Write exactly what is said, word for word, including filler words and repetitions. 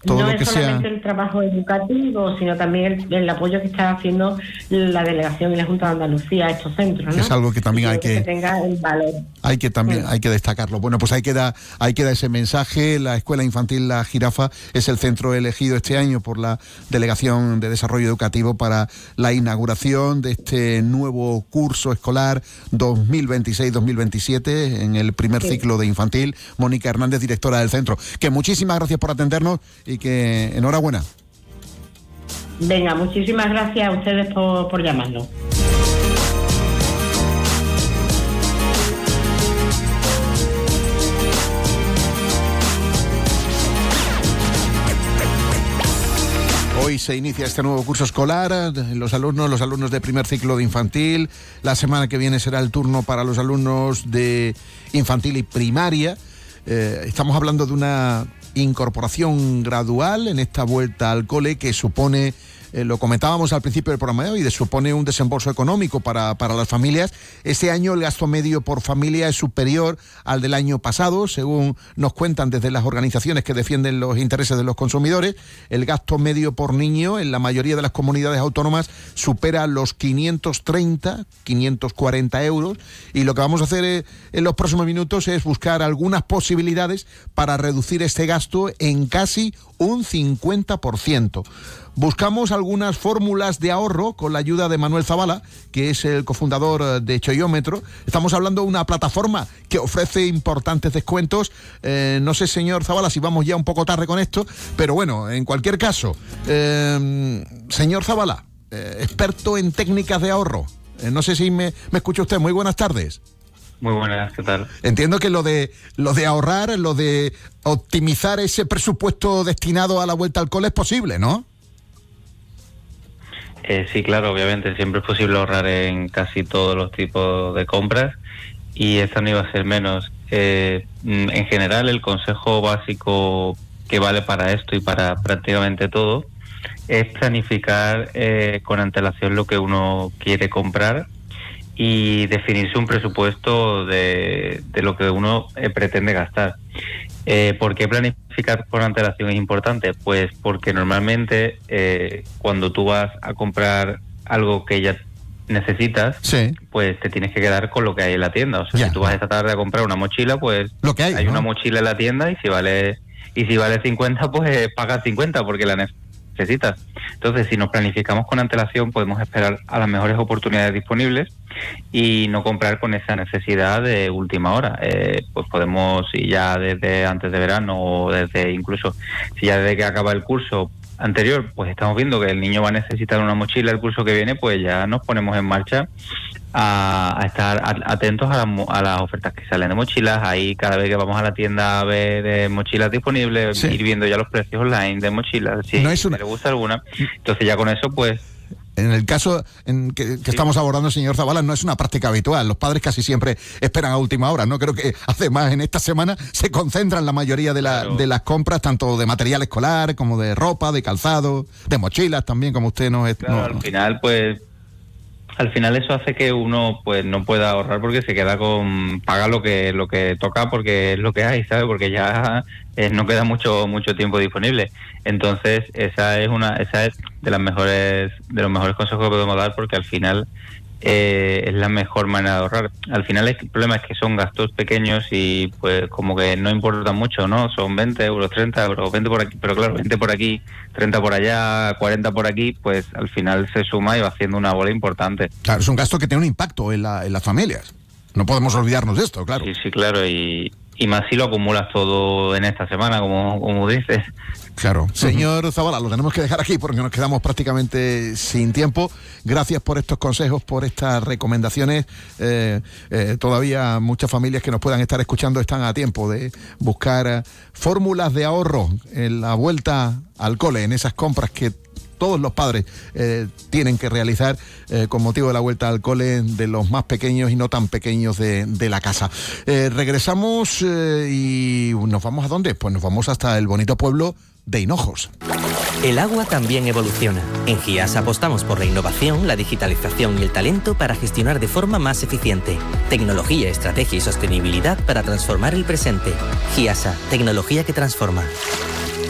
todo no lo que es solamente sea... el trabajo educativo, sino también el, el apoyo que está haciendo la delegación y la Junta de Andalucía a estos centros, ¿no? Es algo que también hay que, que tenga el valor. Hay que también Mm. hay que destacarlo. Bueno, pues ahí queda, ahí queda ese mensaje. La Escuela Infantil La Jirafa es el centro elegido este año por la Delegación de Desarrollo Educativo para la inauguración de este nuevo curso escolar dos mil veintiséis dos mil veintisiete en el primer Sí. ciclo de infantil. Mónica Hernández, directora del centro. Que muchísimas gracias por atendernos y que enhorabuena. Venga, muchísimas gracias a ustedes por, por llamarnos. Hoy se inicia este nuevo curso escolar, los alumnos, los alumnos de primer ciclo de infantil. La semana que viene será el turno para los alumnos de infantil y primaria. Eh, estamos hablando de una incorporación gradual en esta vuelta al cole que supone, eh, lo comentábamos al principio del programa de hoy, supone un desembolso económico para, para las familias. Este año el gasto medio por familia es superior al del año pasado, según nos cuentan desde las organizaciones que defienden los intereses de los consumidores. El gasto medio por niño en la mayoría de las comunidades autónomas supera los quinientos treinta, quinientos cuarenta euros, y lo que vamos a hacer eh, en los próximos minutos es buscar algunas posibilidades para reducir este gasto en casi un cincuenta por ciento. Buscamos algunas fórmulas de ahorro con la ayuda de Manuel Zavala, que es el cofundador de Choiómetro. Estamos hablando de una plataforma que ofrece importantes descuentos. Eh, no sé, señor Zavala, si vamos ya un poco tarde con esto, pero bueno, en cualquier caso, eh, señor Zavala, eh, experto en técnicas de ahorro. Eh, no sé si me, me escucha usted. Muy buenas tardes. Muy buenas, ¿qué tal? Entiendo que lo de lo de ahorrar, lo de optimizar ese presupuesto destinado a la vuelta al cole es posible, ¿no? Eh, sí, claro, obviamente siempre es posible ahorrar en casi todos los tipos de compras y esta no iba a ser menos. Eh, en general, el consejo básico que vale para esto y para prácticamente todo es planificar eh, con antelación lo que uno quiere comprar y definirse un presupuesto de, de lo que uno eh, pretende gastar. Eh, ¿Por qué planificar por antelación es importante? Pues porque normalmente eh, cuando tú vas a comprar algo que ya necesitas, sí, pues te tienes que quedar con lo que hay en la tienda. O sea, ya, si tú vas esta tarde a comprar una mochila, pues lo que hay, hay ¿no? una mochila en la tienda y si vale y si vale cincuenta, pues pagas cincuenta porque la necesitas. Entonces, si nos planificamos con antelación, podemos esperar a las mejores oportunidades disponibles y no comprar con esa necesidad de última hora. Eh, pues podemos, si ya desde antes de verano o desde incluso, si ya desde que acaba el curso anterior, pues estamos viendo que el niño va a necesitar una mochila el curso que viene, pues ya nos ponemos en marcha a, a estar atentos a, la, a las ofertas que salen de mochilas. Ahí cada vez que vamos a la tienda a ver de mochilas disponibles, sí, ir viendo ya los precios online de mochilas, si no es una... le gusta alguna, entonces ya con eso pues... En el caso en que, que sí. estamos abordando, señor Zavala, no es una práctica habitual. Los padres casi siempre esperan a última hora, ¿no? Creo que además en esta semana se concentran la mayoría de, la, claro. de las compras, tanto de material escolar como de ropa, de calzado, de mochilas también, como usted nos... Claro, no, al final, pues... Al final eso hace que uno pues no pueda ahorrar porque se queda con paga lo que lo que toca porque es lo que hay, ¿sabes? Porque ya eh, no queda mucho mucho tiempo disponible. Entonces esa es una esa es de las mejores de los mejores consejos que podemos dar porque al final eh, es la mejor manera de ahorrar. Al final el problema es que son gastos pequeños y pues como que no importan mucho, ¿no? Son veinte euros, treinta euros, veinte por aquí, pero claro, veinte por aquí, treinta por allá, cuarenta por aquí, pues al final se suma y va haciendo una bola importante. Claro, es un gasto que tiene un impacto en, la, en las familias. No podemos olvidarnos de esto, claro. Sí, sí, claro, y, y más si lo acumulas todo en esta semana, como, como dices. Claro. Señor Zavala, lo tenemos que dejar aquí porque nos quedamos prácticamente sin tiempo. Gracias por estos consejos, por estas recomendaciones. Eh, eh, todavía muchas familias que nos puedan estar escuchando están a tiempo de buscar eh, fórmulas de ahorro en la vuelta al cole, en esas compras que todos los padres eh, tienen que realizar eh, con motivo de la vuelta al cole de los más pequeños y no tan pequeños de, de la casa. Eh, regresamos eh, y nos vamos ¿a dónde? Pues nos vamos hasta el bonito pueblo de Hinojos. El agua también evoluciona. En GIASA apostamos por la innovación, la digitalización y el talento para gestionar de forma más eficiente. Tecnología, estrategia y sostenibilidad para transformar el presente. GIASA, tecnología que transforma.